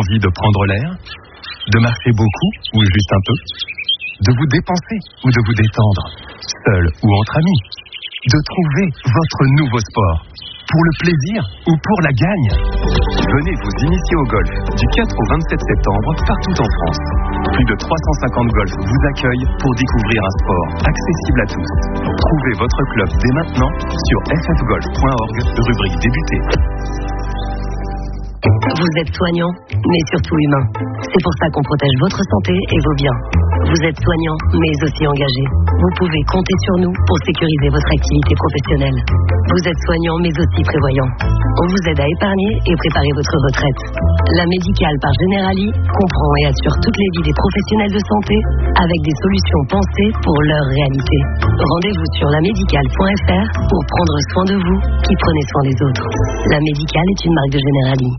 envie de prendre l'air, de marcher beaucoup ou juste un peu, de vous dépenser ou de vous détendre, seul ou entre amis, de trouver votre nouveau sport, pour le plaisir ou pour la gagne. Venez vous initier au golf du 4 au 27 septembre partout en France. Plus de 350 golfs vous accueillent pour découvrir un sport accessible à tous. Trouvez votre club dès maintenant sur ffgolf.org, rubrique débuter. Vous êtes soignant, mais surtout humain. C'est pour ça qu'on protège votre santé et vos biens. Vous êtes soignant, mais aussi engagé. Vous pouvez compter sur nous pour sécuriser votre activité professionnelle. Vous êtes soignant, mais aussi prévoyant. On vous aide à épargner et préparer votre retraite. La médicale par Generali comprend et assure toutes les vies des professionnels de santé avec des solutions pensées pour leur réalité. Rendez-vous sur lamédicale.fr pour prendre soin de vous qui prenez soin des autres. La Médicale est une marque de Generali.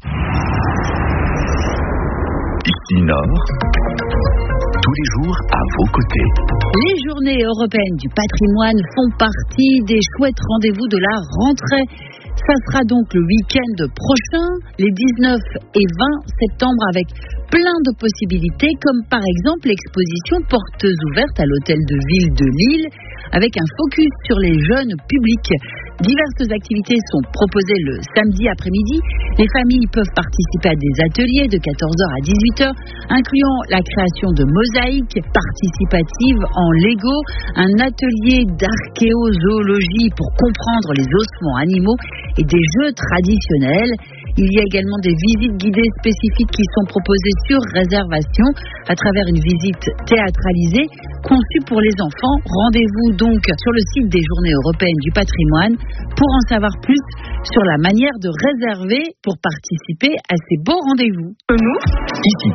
Ici Nord, tous les jours à vos côtés. Les journées européennes du patrimoine font partie des chouettes rendez-vous de la rentrée. Ça sera donc le week-end prochain, les 19 et 20 septembre, avec plein de possibilités, comme par exemple l'exposition Portes ouvertes à l'hôtel de ville de Lille, avec un focus sur les jeunes publics. Diverses activités sont proposées le samedi après-midi. Les familles peuvent participer à des ateliers de 14h à 18h, incluant la création de mosaïques participatives en Lego, un atelier d'archéozoologie pour comprendre les ossements animaux et des jeux traditionnels. Il y a également des visites guidées spécifiques qui sont proposées sur réservation à travers une visite théâtralisée conçue pour les enfants. Rendez-vous donc sur le site des Journées européennes du patrimoine pour en savoir plus sur la manière de réserver pour participer à ces beaux rendez-vous. Nous, Ici.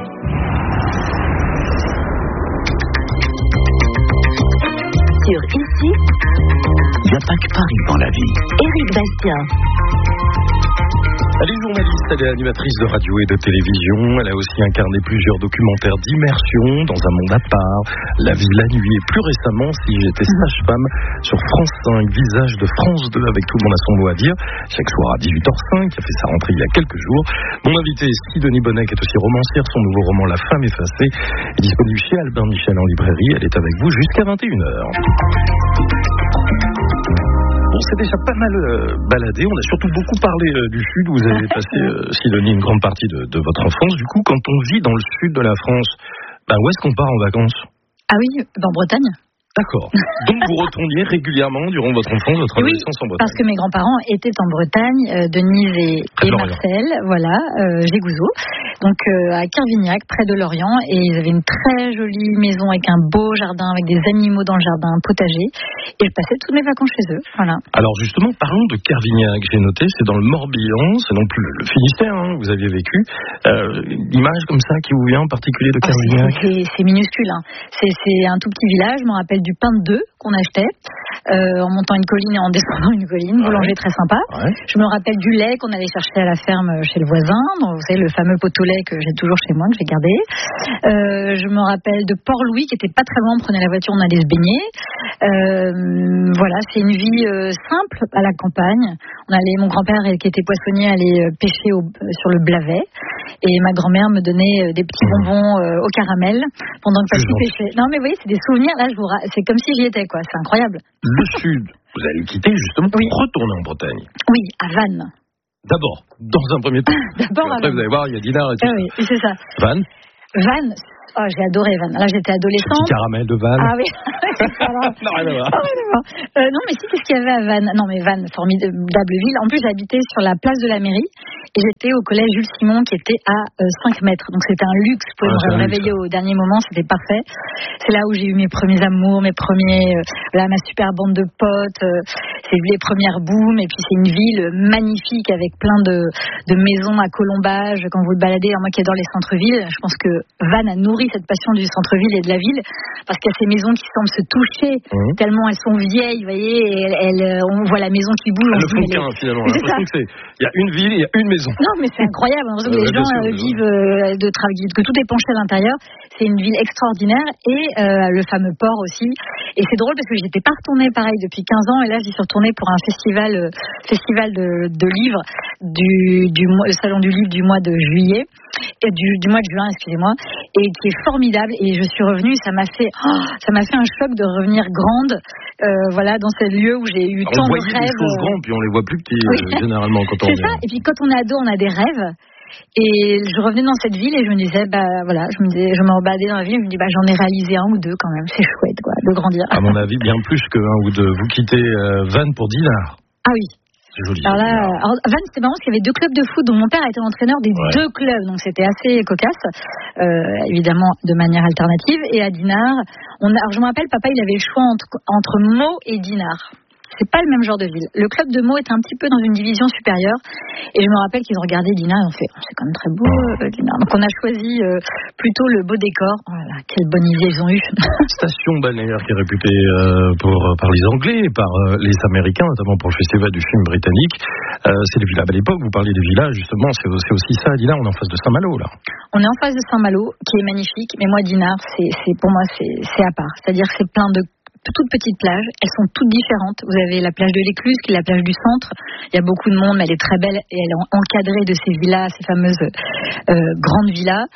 sur Ici, Il n'y a pas que Paris dans la vie. Éric Bastien. Elle est journaliste, elle est animatrice de radio et de télévision. Elle a aussi incarné plusieurs documentaires d'immersion dans un monde à part, La vie, la nuit et plus récemment Si j'étais sage-femme sur France 5, Visage de France 2 avec Tout le monde a son mot à dire, chaque soir à 18h05, qui a fait sa rentrée il y a quelques jours. Mon invité est Sidonie Bonnet, qui est aussi romancière. Son nouveau roman La femme effacée est disponible chez Albin Michel en librairie. Elle est avec vous jusqu'à 21h. On s'est déjà pas mal baladé, on a surtout beaucoup parlé du Sud, vous avez passé, Sidonie, une grande partie de votre enfance. Du coup, quand on vit dans le Sud de la France, où est-ce qu'on part en vacances ? Ah oui, en Bretagne. D'accord. Donc vous retourniez régulièrement durant votre enfance, votre adolescence en Bretagne. Parce que mes grands-parents étaient en Bretagne, Denise et Marcel, voilà, Gégouzeau. Donc à Kervignac, près de Lorient, et ils avaient une très jolie maison avec un beau jardin, avec des animaux dans le jardin, un potager. Et je passais toutes mes vacances chez eux, voilà. Alors justement, parlons de Kervignac. J'ai noté, c'est dans le Morbihan, c'est non plus le Finistère, hein, vous aviez vécu. Une image comme ça qui vous vient en particulier de Kervignac ? C'est minuscule, hein. C'est un tout petit village, je me rappelle du pain de 2 qu'on achetait en montant une colline et en descendant une colline, boulanger très sympa. Ouais. Je me rappelle du lait qu'on allait chercher à la ferme chez le voisin, donc, vous savez, le fameux pot au lait que j'ai toujours chez moi, que j'ai gardé. Je me rappelle de Port-Louis qui était pas très loin, on prenait la voiture, on allait se baigner. Voilà, c'est une vie simple à la campagne. Mon grand-père qui était poissonnier allait pêcher sur le Blavet et ma grand-mère me donnait des petits bonbons au caramel pendant que papy pêchait. Non mais vous voyez, c'est des souvenirs, là c'est comme si j'y étais, quoi. C'est incroyable. Le Sud, vous allez le quitter justement pour retourner en Bretagne. Oui, à Vannes. D'abord, dans un premier temps. D'abord après, vous allez voir, il y a Dinard et tout. Oui, c'est ça. Vannes. J'ai adoré Vannes. Là, j'étais adolescente. Petit caramel de Vannes. Ah oui. Non, rien à voir. Non, mais si, qu'est-ce qu'il y avait à Vannes ? Non, mais Vannes, formidable ville. En plus, j'habitais sur la place de la mairie et j'étais au collège Jules Simon qui était à 5 mètres. Donc, c'était un luxe. Vous pouvez me réveiller au dernier moment, c'était parfait. C'est là où j'ai eu mes premiers amours, ma super bande de potes. C'est les premières booms. Et puis, c'est une ville magnifique avec plein de maisons à colombage. Quand vous le baladez, moi qui adore les centres-villes, je pense que Vannes a nourri nourrit cette passion du centre-ville et de la ville, parce qu'il y a ces maisons qui semblent se toucher, tellement elles sont vieilles, vous voyez, et on voit la maison qui bouge. Le fond qu'un, finalement. Il y a une ville, il y a une maison. Non, mais c'est incroyable. Les gens vivent de travail, que tout est penché à l'intérieur. C'est une ville extraordinaire, et le fameux port aussi. Et c'est drôle parce que j'étais pas retournée pareil depuis 15 ans, et là j'y suis retournée pour un festival de livres, le salon du livre du mois de juillet, et du mois de juin, excusez-moi, et qui est formidable. Et je suis revenue, ça m'a fait un choc de revenir grande, voilà, dans ce lieu où j'ai eu tant de rêves. On voyait des choses grandes, puis on les voit plus petits, généralement, quand on revient. C'est ça, et puis quand on est ado, on a des rêves. Et je revenais dans cette ville et je me disais, voilà, je me rebadais dans la ville, je me dis, j'en ai réalisé un ou deux quand même, c'est chouette, quoi, de grandir. À mon avis, bien plus qu'un ou deux. Vous quittez Vannes pour Dinard. Ah oui. C'est joli. Alors là, Vannes, c'était marrant parce qu'il y avait 2 clubs de foot dont mon père était entraîneur des 2 clubs, donc c'était assez cocasse, évidemment de manière alternative. Et à Dinard, alors je me rappelle, papa, il avait le choix entre Meaux et Dinard. C'est pas le même genre de ville. Le club de Meaux était un petit peu dans une division supérieure, et je me rappelle qu'ils ont regardé Dinard et ont fait, c'est quand même très beau, Dinard. Donc on a choisi plutôt le beau décor. Oh là là, quelle bonne idée ils ont eu. Station balnéaire qui est réputée par les Anglais et par les Américains, notamment pour le festival du film britannique. C'est les villas. À l'époque, vous parliez des villas, justement, c'est aussi ça à Dinard. On est en face de Saint-Malo, là. On est en face de Saint-Malo, qui est magnifique, mais moi, Dinard, pour moi, c'est à part. C'est-à-dire que c'est plein de toutes petites plages, elles sont toutes différentes. Vous avez la plage de l'Écluse, qui est la plage du centre. Il y a beaucoup de monde, mais elle est très belle, et elle est encadrée de ces villas, ces fameuses grandes villas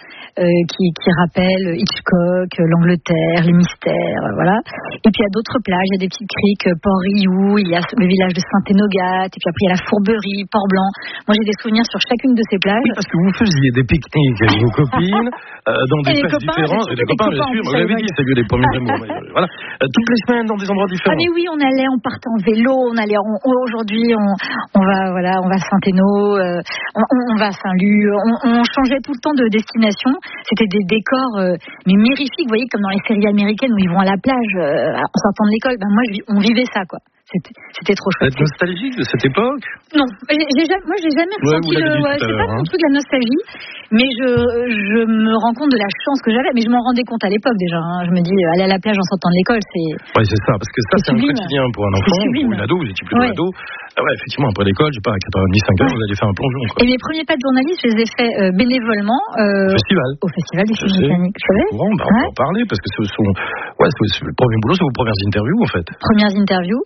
qui rappellent Hitchcock, l'Angleterre, les mystères, voilà. Et puis il y a d'autres plages, il y a des petites criques, Port-Riou, il y a le village de Saint-Énogat, et puis après il y a la Fourberie, Port-Blanc. Moi j'ai des souvenirs sur chacune de ces plages. Oui, parce que vous faisiez des pique-niques avec vos copines dans des plages différentes. Et les copains, bien sûr, vous l'avez dit, c'est lieu des premiers amours. Voilà. Toutes les semaines dans des endroits différents. Ah mais oui, on partait en vélo, aujourd'hui on va à Saint-Éno, on va à Saint-Lô, on changeait tout le temps de destination. C'était des décors mais mirifiques, vous voyez, comme dans les séries américaines où ils vont à la plage en sortant de l'école. Moi on vivait ça, quoi. C'était trop chouette. Vous êtes nostalgique de cette époque? Non, moi j'ai jamais ressenti c'est pas mon truc de la nostalgie, mais je me rends compte de la chance que j'avais, mais je m'en rendais compte à l'époque déjà. Je me dis, aller à la plage en sortant de l'école, c'est. Oui, c'est ça, parce que ça c'est un quotidien pour un enfant, pour une ado, vous étiez plutôt ado. Effectivement, après l'école, je sais pas, à 90-5 heures, vous allez faire un plongeon, quoi. Et mes premiers pas de journaliste, je les ai faits bénévolement au festival du film britannique. Vous savez? On va en parler, parce que c'est le premier boulot, c'est vos premières interviews, en fait. Première interview,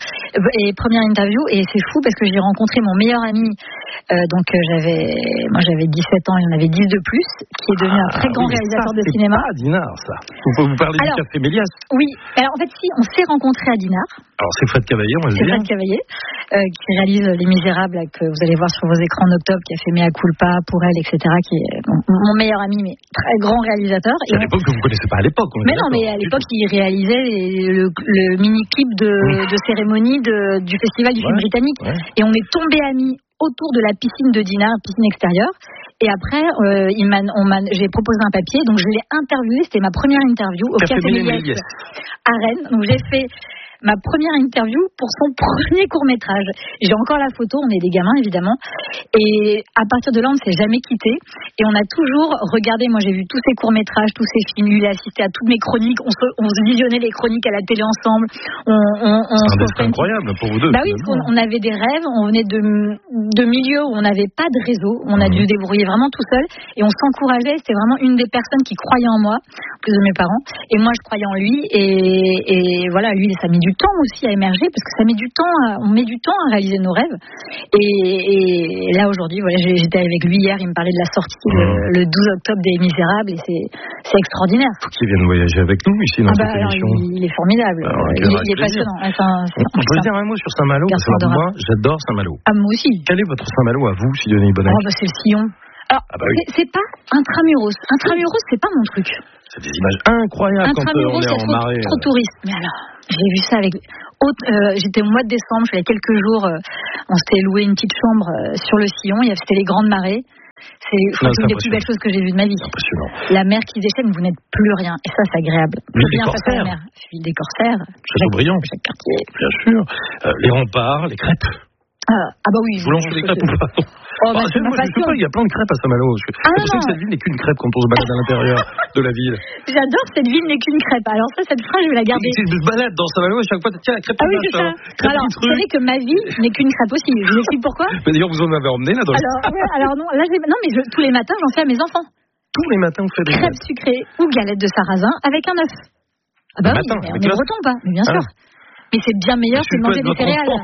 et c'est fou parce que j'ai rencontré mon meilleur ami, donc j'avais 17 ans, il en avait 10 de plus, qui est devenu un très grand réalisateur de cinéma. C'est pas à Dinard, ça. Vous parlez du Café Méliès. Oui, alors en fait si, on s'est rencontrés à Dinard. Alors c'est Fred Cavaillé, on va se dire. C'est Fred Cavaillé, qui réalise Les Misérables, que vous allez voir sur vos écrans en octobre, qui a fait Mea Culpa, Pour elle, etc., qui est mon meilleur ami, mais très grand réalisateur. C'est à l'époque que vous ne connaissez pas à l'époque. Mais non, mais à l'époque, il réalisait le mini-clip de cérémonie du festival du film britannique. Ouais. Et on est tombés amis autour de la piscine de Dinard, piscine extérieure. Et après, j'ai proposé un papier, donc je l'ai interviewé. C'était ma première interview au Café Méliès à Rennes. Donc j'ai fait ma première interview pour son premier court-métrage. J'ai encore la photo, on est des gamins évidemment. Et à partir de là, on ne s'est jamais quitté. Et on a toujours regardé, moi j'ai vu tous ces courts-métrages, tous ces films, lui il a assisté à toutes mes chroniques. On se visionnait les chroniques à la télé ensemble. C'est un destin incroyable pour vous deux. Bah oui, on avait des rêves, on venait de milieux où on n'avait pas de réseau. On a dû débrouiller vraiment tout seul. Et on s'encourageait, c'était vraiment une des personnes qui croyait en moi, plus de mes parents. Et moi je croyais en lui. Et voilà, lui ça a mis du temps aussi à émerger, parce que ça met du temps, on met du temps à réaliser nos rêves. Et là aujourd'hui, voilà, j'étais avec lui hier, il me parlait de la sortie le 12 octobre des Misérables, et c'est extraordinaire. Faut qu'il vienne voyager avec nous ici dans cette émission. Il est formidable, il est passionnant. On peut dire un mot sur Saint-Malo, parce que moi j'adore Saint-Malo. Ah, moi aussi. Quel est votre Saint-Malo à vous, Sidonie Bonnec? C'est le Sillon. Alors, c'est pas Intramuros. Intramuros, c'est pas mon truc. C'est des images incroyables quand on est en marée. Trop touriste. Mais alors, j'ai vu ça avec. J'étais au mois de décembre, je suis allée quelques jours. On s'était loué une petite chambre sur le Sillon. C'était les grandes marées. C'est une des plus belles choses que j'ai vues de ma vie. La mer qui déchaîne, vous n'êtes plus rien. Et ça, c'est agréable. Bien face à la mer. Ville des Corsaires. Châteaubriand. Chaque quartier. Bien sûr. Les remparts, les crêpes. Ah bah oui. Vous lancez les crêpes ou pas? Moi, je sais pas, il y a plein de crêpes à Saint-Malo. J'ai l'impression que cette ville n'est qu'une crêpe quand on se balade à l'intérieur de la ville. J'adore cette ville n'est qu'une crêpe. Alors cette phrase, je vais la garder. Tu te balades dans Saint-Malo et chaque fois, tiens, la crêpe. Ah oui, c'est ça. Alors, vous savez que ma vie n'est qu'une crêpe aussi. Je vous explique pourquoi. Mais d'ailleurs, vous en avez emmené là dans Alors non, là, mais tous les matins, j'en fais à mes enfants. Tous les matins, vous faites des crêpes sucrées ou galettes de sarrasin avec un œuf. Ah bah oui, mais on est breton pas, mais bien sûr. Mais c'est bien meilleur que de manger des céréales.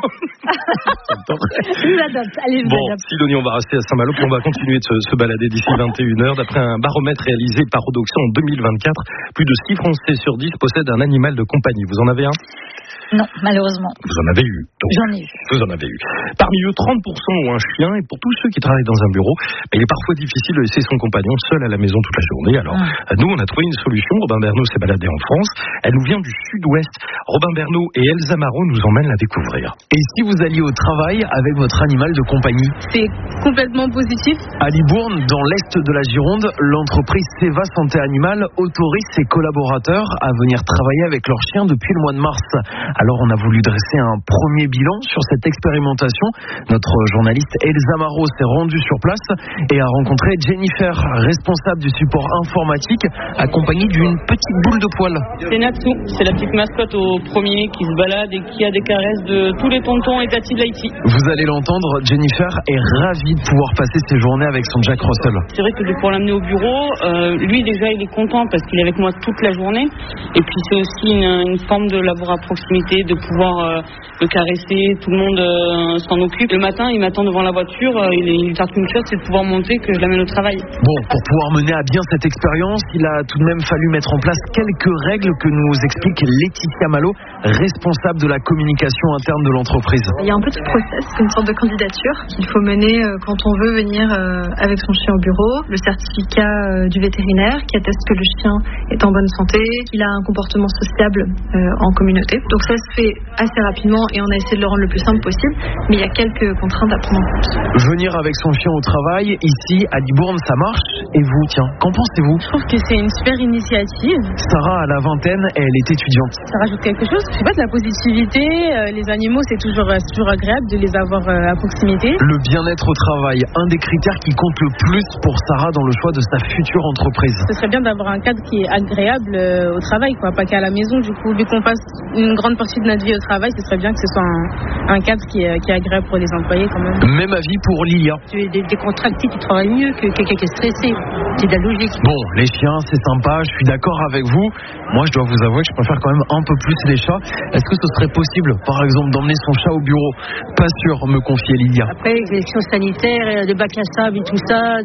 Je l'adopte. Allez, je l'adopte. Sidonie, on va rester à Saint-Malo, puis on va continuer de se balader d'ici 21h. D'après un baromètre réalisé par Odoxa en 2024, plus de 6 Français sur 10 possèdent un animal de compagnie. Vous en avez un ? Non, malheureusement. Vous en avez eu. Donc, j'en ai eu. Vous en avez eu. Parmi eux, 30% ont un chien, et pour tous ceux qui travaillent dans un bureau, il est parfois difficile de laisser son compagnon seul à la maison toute la journée. Alors, nous, on a trouvé une solution. Robin Bernot s'est baladé en France. Elle nous vient du sud-ouest. Robin Bernot et Elsa Marot nous emmènent la découvrir. Et si vous alliez au travail avec votre animal de compagnie ? C'est complètement positif. À Libourne, dans l'est de la Gironde, l'entreprise Seva Santé Animale autorise ses collaborateurs à venir travailler avec leur chien depuis le mois de mars. Alors on a voulu dresser un premier bilan sur cette expérimentation. Notre journaliste Elsa Marot s'est rendue sur place et a rencontré Jennifer, responsable du support informatique, accompagnée d'une petite boule de poil. C'est Natsu, c'est la petite mascotte au premier qui se balade et qui a des caresses de tous les tontons et tatis de l'Haïti. Vous allez l'entendre, Jennifer est ravie de pouvoir passer ses journées avec son Jack Russell. C'est vrai que pour l'amener au bureau, lui déjà il est content parce qu'il est avec moi toute la journée. Et puis c'est aussi une forme de l'avoir à proximité, de pouvoir le caresser, tout le monde s'en occupe. Le matin, il m'attend devant la voiture, il tarte une chose, c'est de pouvoir monter, que je l'amène au travail. Bon, pour pouvoir mener à bien cette expérience, il a tout de même fallu mettre en place quelques règles que nous explique Laetitia Malo, responsable de la communication interne de l'entreprise. Il y a un petit process, une sorte de candidature qu'il faut mener quand on veut venir avec son chien au bureau. Le certificat du vétérinaire qui atteste que le chien est en bonne santé, qu'il a un comportement sociable en communauté. Donc ça se fait assez rapidement et on a essayé de le rendre le plus simple possible, mais il y a quelques contraintes à prendre en compte. Venir avec son chien au travail, ici à Libourne, ça marche. Et vous, tiens, qu'en pensez-vous ? Je trouve que c'est une super initiative. Sarah a la vingtaine et elle est étudiante. Ça rajoute quelque chose, je sais pas, de la positivité. Les animaux, c'est toujours agréable de les avoir à proximité. Le bien-être au travail, un des critères qui compte le plus pour Sarah dans le choix de sa future entreprise. Ce serait bien d'avoir un cadre qui est agréable au travail, quoi, pas qu'à la maison. Du coup, vu qu'on passe une grande partie de notre vie au travail, ce serait bien que ce soit un cadre qui est agréable pour les employés quand même. Même avis pour Lilia. Tu es décontracté, tu travailles mieux que quelqu'un qui est stressé. C'est de la logique. Bon, les chiens, c'est sympa, je suis d'accord avec vous. Moi, je dois vous avouer que je préfère quand même un peu plus les chats. Est-ce que ce serait possible, par exemple, d'emmener son chat au bureau ? Pas sûr, me confiait Lilia. Après, les questions sanitaires, les bacs à sable et tout ça,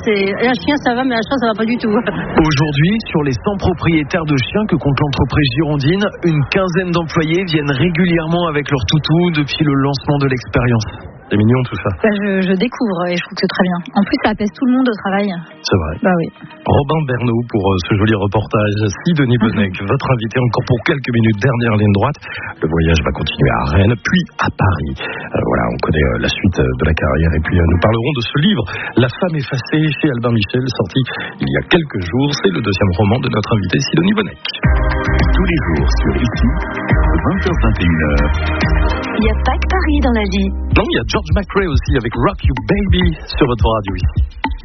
un chien ça va, mais un chat ça va pas du tout. Aujourd'hui, sur les 100 propriétaires de chiens que compte l'entreprise girondine, une quinzaine d'employés viennent régulièrement avec leur toutou depuis le lancement de l'expérience. C'est mignon tout ça. Je découvre et je trouve que c'est très bien. En plus, ça apaise tout le monde au travail. C'est vrai. Bah oui. Robin Bernot pour ce joli reportage. Sidonie Bonnec, votre invité encore pour quelques minutes. Dernière ligne droite. Le voyage va continuer à Rennes, puis à Paris. Voilà, on connaît la suite de la carrière. Et puis nous parlerons de ce livre, La femme effacée, chez Albin Michel, sorti il y a quelques jours. C'est le deuxième roman de notre invité Sidonie Bonnec. Tous les jours sur ici, 20h-21h. Il n'y a pas que Paris dans la vie. Non, il y a George McRae aussi avec Rock You Baby sur votre radio ici.